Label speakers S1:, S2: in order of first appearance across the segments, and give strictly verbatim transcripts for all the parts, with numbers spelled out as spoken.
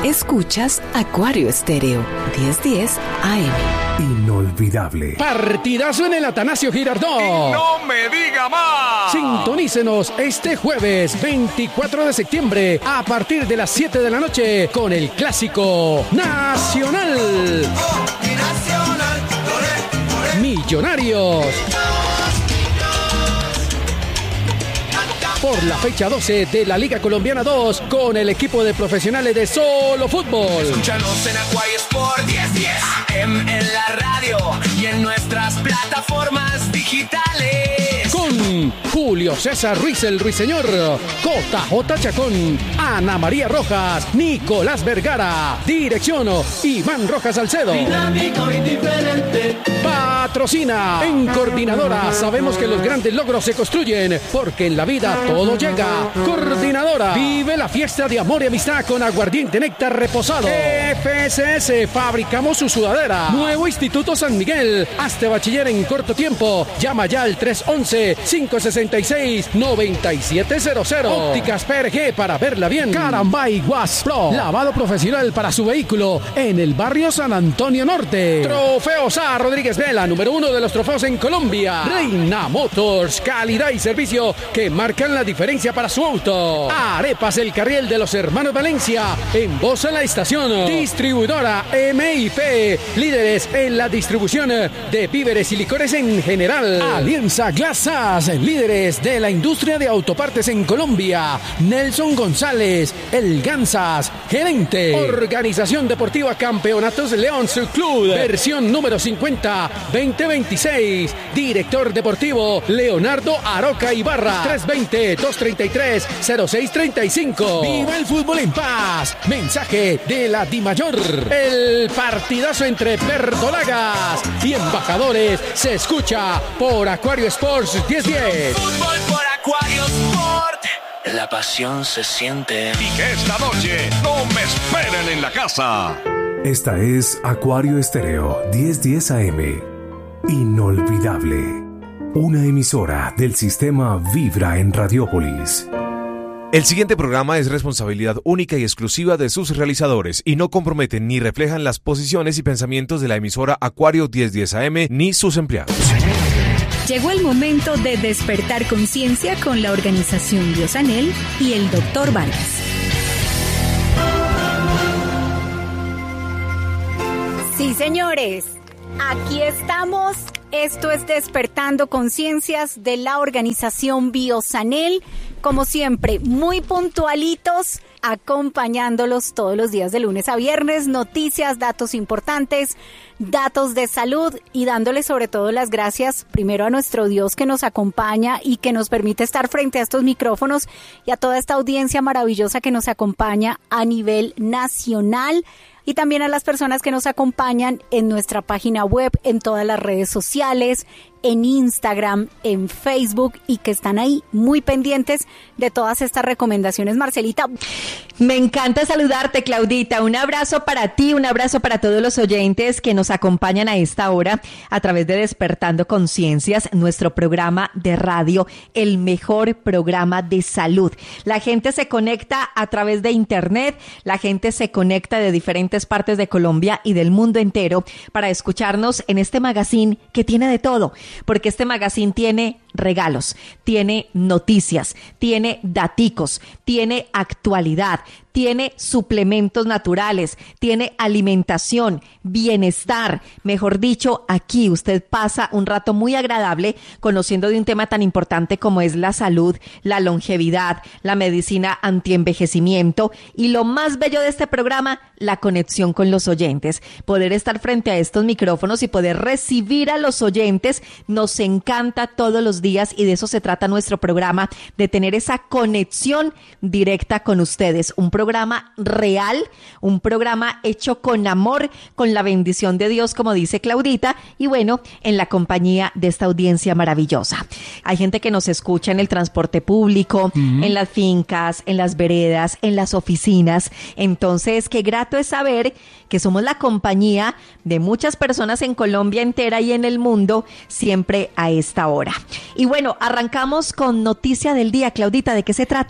S1: Escuchas Acuario Estéreo, diez diez A M.
S2: Inolvidable.
S3: Partidazo en el Atanasio Girardot.
S4: ¡Y no me diga más!
S3: Sintonícenos este jueves veinticuatro de septiembre a partir de las siete de la noche con el clásico Nacional.
S5: Oh, Nacional. Corre, corre.
S3: Millonarios. Por la fecha doce de la Liga Colombiana dos con el equipo de profesionales de Solo Fútbol.
S5: Escúchanos en Acuario Sport diez diez A M en la radio y en nuestras plataformas digitales.
S3: Con Julio César Ruiz el Ruiseñor, J J Chacón, Ana María Rojas, Nicolás Vergara. Dirección Iván Rojas Salcedo.
S5: Dinámico y diferente.
S3: Patrocina en Coordinadora. Sabemos que los grandes logros se construyen porque en la vida todo llega. Coordinadora. Vive la fiesta de amor y amistad con aguardiente néctar reposado. F S S. Fabricamos su sudadera. Nuevo Instituto San Miguel. Hazte bachiller en corto tiempo. Llama ya al tres once, cinco sesenta y seis, noventa y siete cero cero. Ópticas P R G para verla bien. Carambay Wash Pro. Lavado profesional para su vehículo en el barrio San Antonio Norte. Trofeos A. Rodríguez Vela, número uno de los trofeos en Colombia. Reina Motors. Calidad y servicio que marcan la diferencia para su auto. Arepas El Carriel de los Hermanos Valencia. En voz a la estación. Distribuidora M I P. Líderes en la distribución de víveres y licores en general. Alianza Glasas. Líderes de la industria de autopartes en Colombia. Nelson González. El Gansas. Gerente. Organización Deportiva Campeonatos León Club. Versión número cincuenta veinte veintiséis. Director Deportivo Leonardo Aroca Ibarra. tres veinte, dos treinta y tres, cero seis treinta y cinco. ¡Viva el fútbol en paz! Mensaje de la Dimayor. El partidazo entre verdolagas y embajadores se escucha por Acuario Sports diez diez.
S5: Fútbol por Acuario Sport. La pasión se siente.
S4: Y que esta noche no me esperen en la casa.
S2: Esta es Acuario Estéreo diez diez A M. Inolvidable. Una emisora del sistema Vibra en Radiópolis.
S6: El siguiente programa es responsabilidad única y exclusiva de sus realizadores y no comprometen ni reflejan las posiciones y pensamientos de la emisora Acuario diez diez A M ni sus empleados.
S7: Llegó el momento de despertar conciencia con la organización Biosanel y el doctor Vargas. Sí, señores, aquí estamos. Esto es Despertando Conciencias de la organización Biosanel. Como siempre, muy puntualitos, acompañándolos todos los días de lunes a viernes. Noticias, datos importantes, datos de salud y dándoles sobre todo las gracias primero a nuestro Dios que nos acompaña y que nos permite estar frente a estos micrófonos y a toda esta audiencia maravillosa que nos acompaña a nivel nacional. Y también a las personas que nos acompañan en nuestra página web, en todas las redes sociales, en Instagram, en Facebook y que están ahí muy pendientes de todas estas recomendaciones. Marcelita.
S8: Me encanta saludarte, Claudita. Un abrazo para ti, un abrazo para todos los oyentes que nos acompañan a esta hora a través de Despertando Conciencias, nuestro programa de radio, el mejor programa de salud. La gente se conecta a través de internet, la gente se conecta de diferentes partes de Colombia y del mundo entero para escucharnos en este magazine que tiene de todo. Porque este magazine tiene regalos, tiene noticias, tiene daticos, tiene actualidad, tiene suplementos naturales, tiene alimentación, bienestar. Mejor dicho, aquí usted pasa un rato muy agradable conociendo de un tema tan importante como es la salud, la longevidad, la medicina antienvejecimiento y lo más bello de este programa, la conexión con los oyentes. Poder estar frente a estos micrófonos y poder recibir a los oyentes nos encanta todos los días y de eso se trata nuestro programa, de tener esa conexión directa con ustedes. Un programa real, un programa hecho con amor, con la bendición de Dios, como dice Claudita, y bueno, en la compañía de esta audiencia maravillosa. Hay gente que nos escucha en el transporte público, uh-huh. en las fincas, en las veredas, en las oficinas. Entonces, qué grato es saber que somos la compañía de muchas personas en Colombia entera y en el mundo, siempre a esta hora. Y bueno, arrancamos con noticia del día. Claudita, ¿de qué se trata?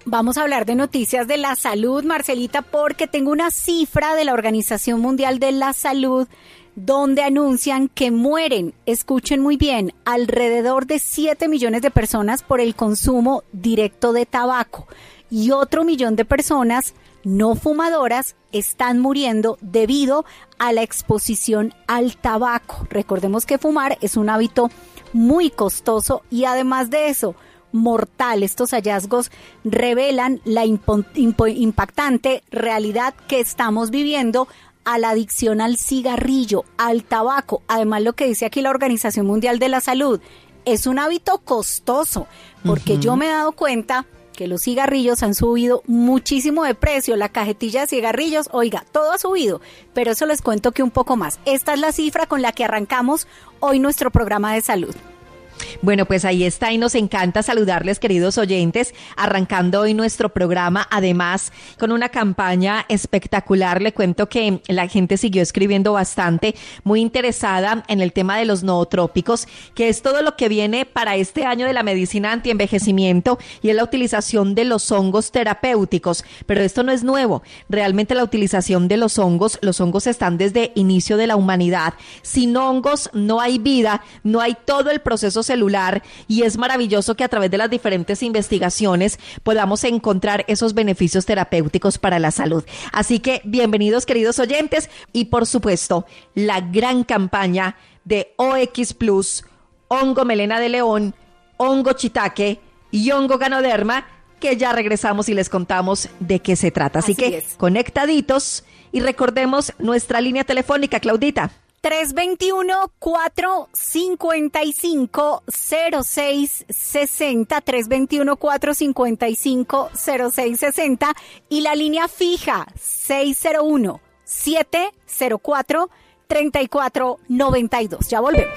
S7: Vamos a hablar de noticias de la salud, Marcelita, porque tengo una cifra de la Organización Mundial de la Salud donde anuncian que mueren, escuchen muy bien, alrededor de siete millones de personas por el consumo directo de tabaco y otro millón de personas no fumadoras están muriendo debido a la exposición al tabaco. Recordemos que fumar es un hábito muy costoso y además de eso, mortal. Estos hallazgos revelan la impo- impo- impactante realidad que estamos viviendo a la adicción al cigarrillo, al tabaco. Además, lo que dice aquí la Organización Mundial de la Salud, es un hábito costoso, porque uh-huh. yo me he dado cuenta que los cigarrillos han subido muchísimo de precio, la cajetilla de cigarrillos, oiga, todo ha subido, pero eso les cuento que un poco más. Esta es la cifra con la que arrancamos hoy nuestro programa de salud.
S8: Bueno, pues ahí está y nos encanta saludarles, queridos oyentes, arrancando hoy nuestro programa, además con una campaña espectacular. Le cuento que la gente siguió escribiendo bastante, muy interesada en el tema de los nootrópicos, que es todo lo que viene para este año de la medicina antienvejecimiento y es la utilización de los hongos terapéuticos, pero esto no es nuevo. Realmente la utilización de los hongos, los hongos están desde inicio de la humanidad. Sin hongos no hay vida, no hay todo el proceso celular y es maravilloso que a través de las diferentes investigaciones podamos encontrar esos beneficios terapéuticos para la salud. Así que bienvenidos, queridos oyentes, y por supuesto la gran campaña de O X Plus, hongo melena de león, hongo shiitake y hongo ganoderma, que ya regresamos y les contamos de qué se trata. Así, Así que es. Conectaditos y recordemos nuestra línea telefónica, Claudita.
S7: tres dos uno, cuatro cinco cinco, cero seis seis cero, tres dos uno, cuatro cinco cinco, cero seis seis cero y la línea fija seis cero uno, siete cero cuatro, tres cuatro nueve dos. Ya volvemos.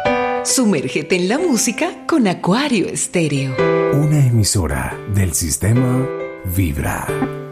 S1: Sumérgete en la música con Acuario Estéreo.
S2: Una emisora del sistema Vibra.